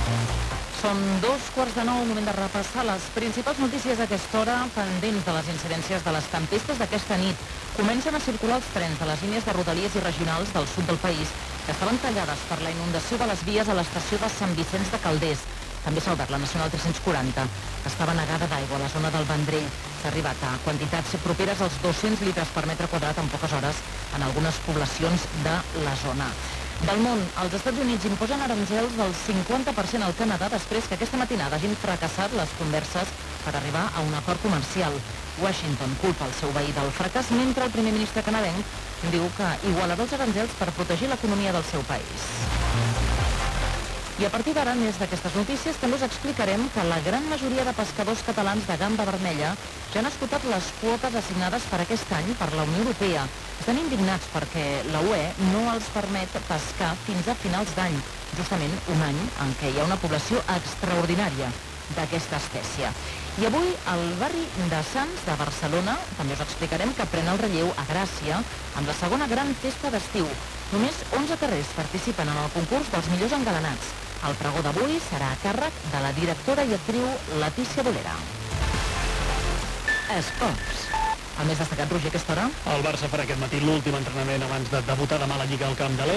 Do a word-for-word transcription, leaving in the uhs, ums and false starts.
Són dos quarts de nou, moment de repassar les principals notícies d'aquesta hora, pendents de les incidències de les tempestes d'aquesta nit. Comencen a circular els trens de les línies de rodalies i regionals del sud del país, que estaven tallades per la inundació de les vies a l'estació de Sant Vicenç de Calders. També s'ha obert la Nacional tres-cents quaranta, que estava negada d'aigua a la zona del Vendrell. S'ha arribat a quantitats properes als dos-cents litres per metre quadrat en poques hores en algunes poblacions de la zona. Del món, els Estats Units imposen aranzels del cinquanta per cent al Canadà després que aquesta matinada hagin fracassat les converses per arribar a un acord comercial. Washington culpa el seu veí del fracàs, mentre el primer ministre canadenc diu que igualarà els aranzels per protegir l'economia del seu país. I a partir d'ara, més d'aquestes notícies, també us explicarem que la gran majoria de pescadors catalans de gamba vermella ja han esgotat les quotes assignades per aquest any per la Unió Europea. Estan indignats perquè la U E no els permet pescar fins a finals d'any, justament un any en què hi ha una població extraordinària d'aquesta espècie. I avui, al barri de Sants de Barcelona, també us explicarem que pren el relleu a Gràcia amb la segona gran festa d'estiu. Només onze carrers participen en el concurs dels millors engalanats. El pregó d'avui serà a càrrec de la directora i actriu Letícia Bolera. Esports. El més destacat, Roger, a aquesta hora? El Barça farà aquest matí l'últim entrenament abans de debutar demà a la Lliga al Camp de l'E.